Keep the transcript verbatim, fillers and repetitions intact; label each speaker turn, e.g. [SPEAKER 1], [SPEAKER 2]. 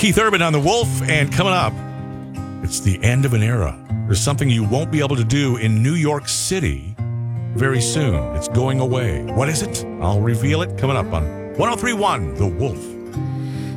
[SPEAKER 1] Keith Urban on The Wolf, and coming up, it's the end of an era. There's something you won't be able to do in New York City very soon. It's going away. What is it? I'll reveal it coming up on one oh three point one The Wolf.